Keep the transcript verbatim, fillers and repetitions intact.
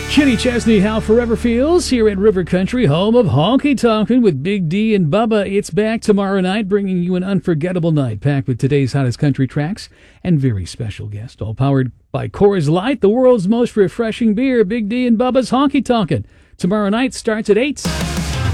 Kenny Chesney, How Forever Feels, here at River Country, home of Honky Tonkin' with Big D and Bubba. It's back tomorrow night, bringing you an unforgettable night packed with today's hottest country tracks and very special guests, all powered by Coors Light, the world's most refreshing beer. Big D and Bubba's Honky Tonkin'. Tomorrow night starts at eight.